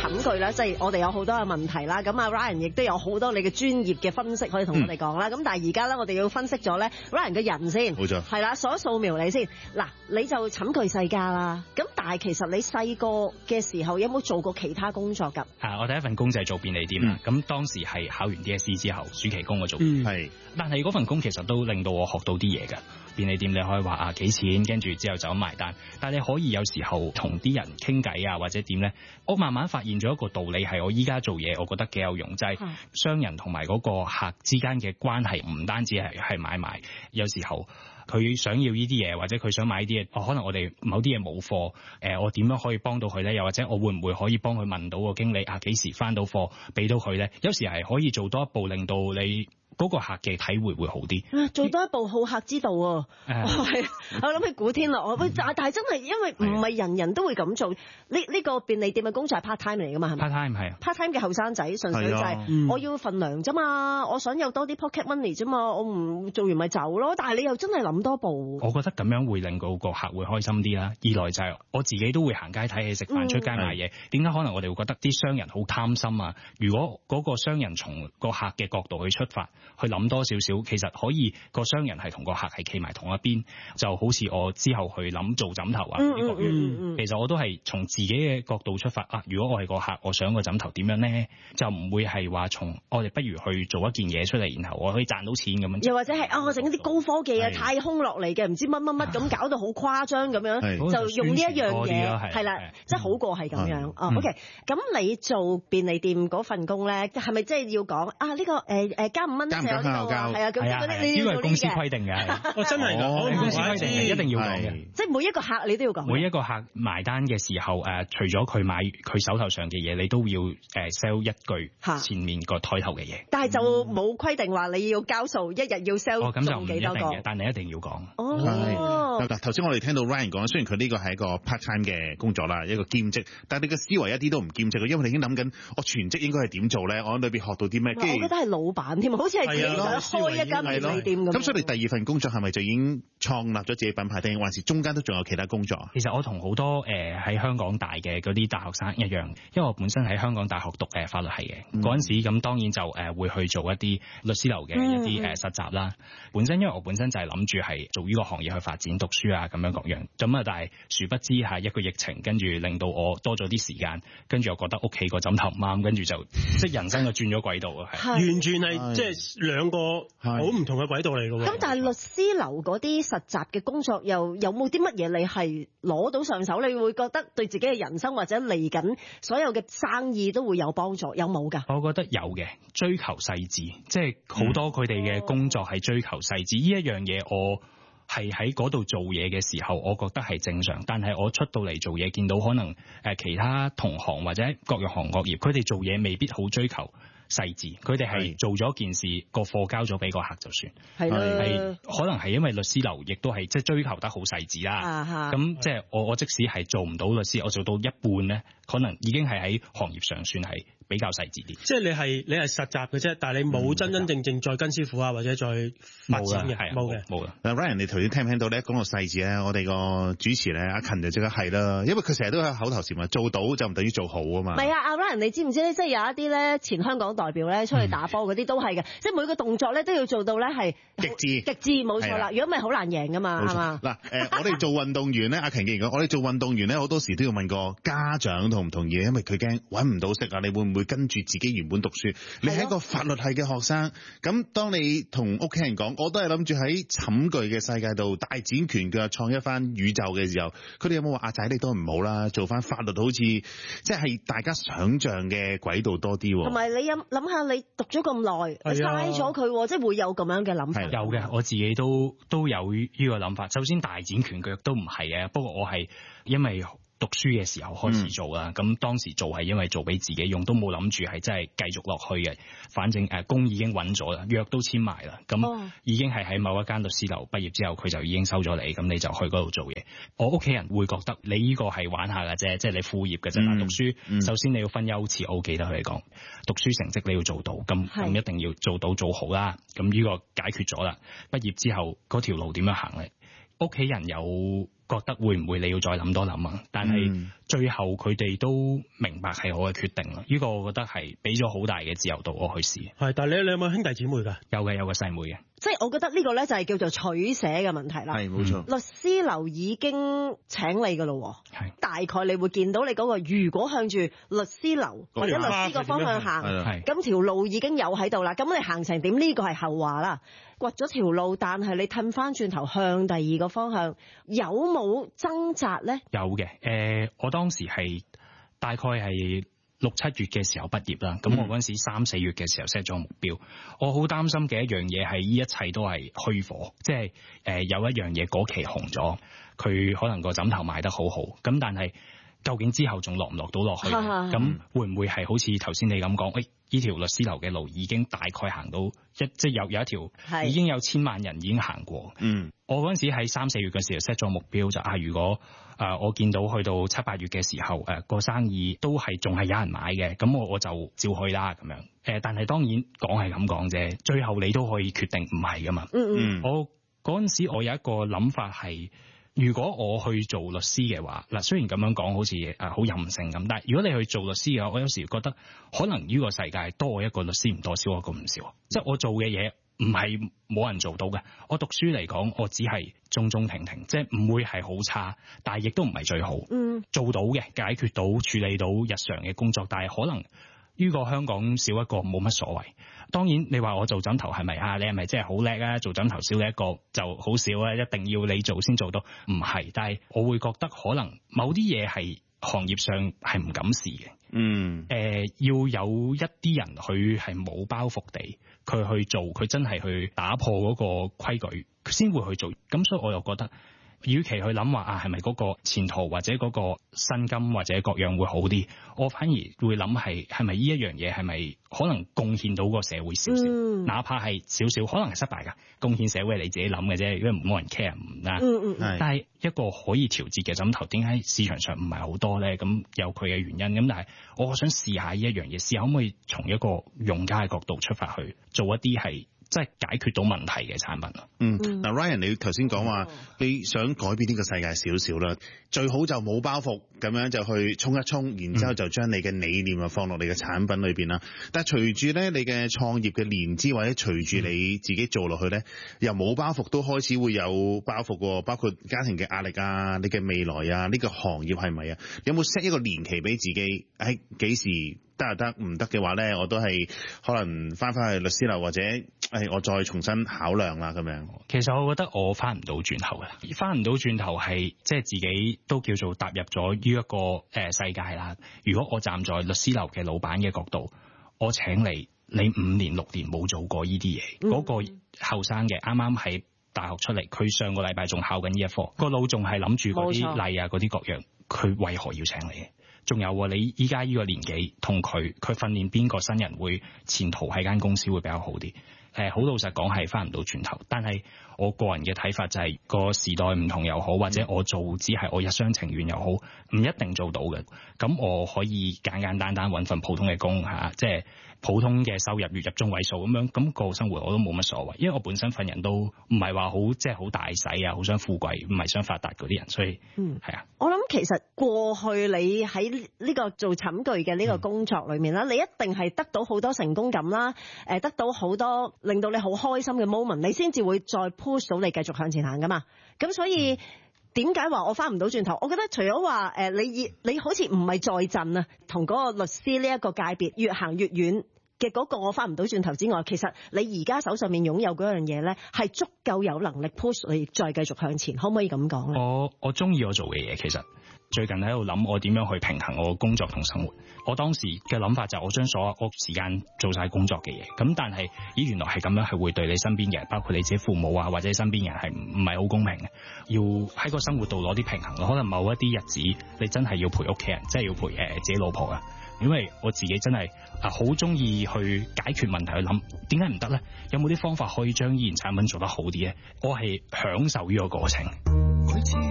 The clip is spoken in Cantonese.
寢具啦，即係我哋有好多嘅問題啦。咁啊 Ryan 亦都有好多你嘅專業嘅分析可以同我哋講啦。咁但係而家咧，我哋要分析咗咧 Ryan 嘅人先， 冇錯， 係啦，掃描你先。嗱，你就寢具世家啦。咁但係其實你細個嘅時候有冇做過其他工作㗎？ 我第一份工就係做便利店啦。咁當時係考完 DSE 之後，暑期工我做， 係。 但係嗰份工其實都令到我學到啲嘢㗎。便利店你可以話幾錢，跟住之後就咁埋單。但係你可以有時候同啲人傾偈啊，或者點咧？我慢慢發現咗一個道理係我依家做嘢，我覺得幾有用，就係商人同埋嗰個客之間嘅關係，唔單止係買賣，有時候佢想要呢啲嘢，或者佢想買呢啲嘢，可能我哋某啲嘢冇貨，我點樣可以幫到佢咧？又或者我會唔會可以幫佢問到個經理幾時翻到貨，俾到佢咧？有時係可以做多一步，令到你嗰個客嘅體會會好啲。 做多一步，好客之道喎。我諗起古天樂，但係真係因為唔係人人都會咁做。呢個便利店嘅工作係 part time 嚟㗎嘛？係咪 part time 係 part time 嘅後生仔，純粹就係我要份糧啫嘛，我想有多啲 pocket money 啫嘛，我唔做完咪走咯。但係你又真係諗多步。 我覺得咁樣會令到個客會開心啲啦。二來就係我自己都會行街睇戲、食飯、出街買嘢。點解可能我哋會覺得啲商人好貪心啊？如果嗰個商人從個客嘅角度去出發，去諗多少少，其實可以個商人係同個客係企埋同一邊，就好似我之後去諗做枕頭啊呢個月，其實我都係從自己嘅角度出發啊。如果我係個客，我想個枕頭點樣咧，就唔會係話從我哋不如去做一件嘢出嚟，然後我可以賺到錢咁樣。 又或者係我整一啲高科技啊、太空落嚟嘅，唔知乜乜乜咁搞到好誇張咁樣，就用呢一樣嘢係啦，即係好過係咁樣。OK，咁你做便利店嗰份工咧，係咪即係要講呢個加5蚊？係啊，咁嗰啲呢個係公司規定嘅。 我真係我哋公司規定嘅，一定要講嘅。 即係每一個客你都要講。 每一個客埋單嘅時候，除咗佢買佢手頭上嘅嘢，你都要sell 一句前面個枱頭嘅嘢。 但係就冇規定話你要交數，一日要 sell 咁就唔一定幾多個嘅，但你一定要講。 嗱，頭先我哋聽到 Ryan 講，雖然佢呢個係一個 part time 嘅工作啦，一個兼職，但係你嘅思維一啲都唔兼職嘅，因為你已經諗緊我全職應該係點做咧，我喺裏邊學到啲咩？ 我覺得係老闆添，好似係自己想開一間便利店咁。 咁所以你第二份工作係咪就已經創立咗自己品牌，定還是中間都仲有其他工作？ 其實我同好多喺香港大嘅嗰啲大學生一樣，因為我本身喺香港大學讀法律系嘅嗰陣時，咁當然就會去做一啲律師樓嘅一啲實習啦。本身因為我本身就係諗住係做呢個行業去發展讀書啊咁樣各樣，咁但係殊不知係一個疫情，跟住令到我多咗啲時間，跟住又覺得屋企個枕頭唔啱，跟住就即係人生就轉咗軌道啊！ 完全係即係兩個好唔同嘅軌道嚟㗎喎。 咁但係律師樓嗰啲實習嘅工作又有冇啲乜嘢你係攞到上手？你會覺得對自己嘅人生或者嚟緊所有嘅生意都會有幫助？有冇㗎？ 我覺得有嘅，追求細緻，即係好多佢哋嘅工作係追求細緻。呢一樣嘢我係喺嗰度做嘢嘅時候，我覺得係正常。但係我出到嚟做嘢，見到可能其他同行或者各樣行各業，佢哋做嘢未必好追求細緻，佢哋係做咗件事，個貨交咗俾個客就算。係可能係因為律師樓亦都係即係追求得好細緻啦。咁即係我即使係做唔到律師，我做到一半咧，可能已經係喺行業上算係比較細緻啲。 即係你係實習嘅啫，但係你冇真真正正再跟師傅啊，或者再發展嘅，冇嘅。 嗱 Ryan，你頭先聽唔聽到咧？講到細節咧，我哋個主持咧阿勤就即刻係啦，因為佢成日都喺口頭禪話做到就唔等於做好啊嘛。 唔係啊，阿 Ryan，你知唔知咧？即係有一啲咧前香港代表咧出去打波嗰啲都係嘅，即係每個動作咧都要做到咧係極致，冇錯啦。如果唔係好難贏噶嘛，係嘛？ 嗱我哋做運動員咧，阿勤既然講，我哋做運動員咧好多時都要問個家長同唔同意，因為佢驚揾唔到食啊，你會唔會跟住自己原本讀書？你係一個法律系嘅學生，咁當你同屋企人講，我都係諗住喺寢具嘅世界度大展拳腳，創一番宇宙嘅時候，佢哋有冇話阿仔你都唔好啦，做翻法律好似即係大家想象嘅軌道多啲？ 同埋你諗下，你讀咗咁耐，嘥咗佢，即係會有咁樣嘅諗法。 有嘅，我自己都有呢個諗法。首先大展拳腳都唔係嘅，不過我係因為讀書嘅時候開始做啦，咁當時做係因為做俾自己用，都冇諗住係真係繼續落去嘅。反正工已經揾咗啦，約都簽埋啦，咁已經係喺某一間律師樓畢業之後，佢就已經收咗你，咁你就去嗰度做嘢。我屋企人會覺得你呢個係玩下嘅啫，即係你副業嘅啫。但讀書首先你要分優次，我記得佢哋講讀書成績你要做到，咁一定要做到做好啦。咁呢個解決咗啦。畢業之後嗰條路點樣行咧？屋企人有覺得會唔會你要再諗多諗啊？但係最後佢哋都明白係我嘅決定啦。呢個我覺得係俾咗好大嘅自由度我去試。 係，但係你有冇兄弟姊妹㗎？ 有嘅，有個細妹嘅。 即係我覺得呢個咧就係叫做取捨嘅問題啦。 係冇錯。 律師樓已經請你㗎咯，係大概你會見到你嗰個，如果向住律師樓或者律師個方向行，咁條路已經有喺度啦。咁你行成點呢個係後話啦。掘咗條路，但係你褪翻轉頭向第二個方向，有冇掙扎咧？有嘅，我當時係大概係6、7月嘅時候畢業啦。咁我嗰陣時3、4月嘅時候 set 咗目標。我好擔心嘅一樣嘢係呢一切都係虛火，即係有一樣嘢嗰期紅咗，佢可能個枕頭賣得好好，咁但係究竟之後仲落唔落到落去？咁會唔會係好似頭先你咁講？呢條律師樓嘅路已經大概行到即係有一條已經有千萬人已經行過。我嗰陣時喺3、4月嘅時候 set 咗目標就如果我見到去到7、8月嘅時候個生意都係仲係有人買嘅，咁我就照去啦咁樣。但係當然講係咁講啫，最後你都可以決定唔係噶嘛。我嗰陣時我有一個諗法係，如果我去做律師嘅話，嗱雖然咁樣講好似好任性咁，但係如果你去做律師嘅話，我有時覺得可能呢個世界多我一個律師唔多，少我一個唔少。即係我做嘅嘢唔係冇人做到嘅。我讀書嚟講，我只係中中停停，即係唔會係好差，但係亦都唔係最好。做到嘅，解決到、處理到日常嘅工作，但係可能呢個香港少一個冇乜所謂。當然你話我做枕頭係咪你係咪真係好叻啊？做枕頭少你一個就好少啊，一定要你做先做到，唔係。但係我會覺得可能某啲嘢係行業上係唔敢試嘅。要有一啲人佢係冇包袱地佢去做，佢真係去打破嗰個規矩，佢先會去做。咁所以我又覺得，與其去諗話係咪嗰個前途或者嗰個薪金或者各樣會好啲，我反而會諗係咪呢一樣嘢係咪可能貢獻到個社會少少，哪怕係少少，可能係失敗㗎。貢獻社會你自己諗嘅啫，因為冇人 care 唔啦。但係一個可以調節嘅枕頭，點解市場上唔係好多咧？咁有佢嘅原因。咁但係我想試下呢一樣嘢，試下可唔可以從一個用家嘅角度出發去做一啲係即係解決到問題嘅產品咯。 嗱 Ryan， 你頭先講話你想改變呢個世界少少啦，最好就冇包袱咁樣就去衝一衝，然之後就將你嘅理念啊放落你嘅產品裏邊啦。但係隨住咧你嘅創業嘅年資或者隨住你自己做落去咧，由冇包袱都開始會有包袱喎，包括家庭嘅壓力啊、你嘅未來啊、呢個行業係咪啊？有冇 set 一個年期俾自己？幾時得就得，唔得嘅話咧，我都係可能翻去律師樓或者我再重新考量啦咁樣。 其實我覺得我翻唔到轉頭嘅，翻唔到轉頭係即係自己都叫做踏入咗呢一個世界啦。如果我站在律師樓嘅老闆嘅角度，我請你5年6年冇做過呢啲嘢，嗰個後生嘅啱啱喺大學出嚟，佢上個禮拜仲考緊呢一科，個腦仲係諗住嗰啲例啊嗰啲各樣，佢為何要請你？仲有你依家呢個年紀同佢訓練邊個新人會前途喺間公司會比較好啲？好老實講係翻唔到轉頭，但係我個人嘅睇法就係個時代唔同又好，或者我做只係我一廂情願又好，唔一定做到嘅。咁我可以簡簡單單揾份普通嘅工即係普通嘅收入月入中位數咁樣，咁個生活我都冇乜所謂，因為我本身份人都唔係話好即係好大使啊，好想富貴，唔係想發達嗰啲人，所以係啊。 我諗其實過去你喺呢個做寢具嘅呢個工作裏面啦，你一定係得到好多成功感啦，得到好多令到你好開心嘅 moment， 你先至會再 push 到你繼續向前行噶嘛。咁所以點解話我翻唔到轉頭？我覺得除咗話你好似唔係在陣啊，同嗰個律師呢一個界別越行越遠嘅嗰個我翻唔到轉頭之外，其實你而家手上面擁有嗰樣嘢咧，係足夠有能力 push 你再繼續向前，可唔可以咁講咧？ 我中意我做嘅嘢，其實最近喺度諗我點樣去平衡我工作同生活。我當時嘅諗法就係我將所有我時間做晒工作嘅嘢，咁但係原來係咁樣係會對你身邊嘅人，包括你自己父母啊或者身邊人係唔係好公平嘅。要喺個生活度攞啲平衡咯。可能某一啲日子你真係要陪屋企人，即係要陪自己老婆啊。因為我自己真係好中意去解決問題，去諗點解唔得咧？有冇啲方法可以將依然產品做得好啲咧？我係享受呢個過程。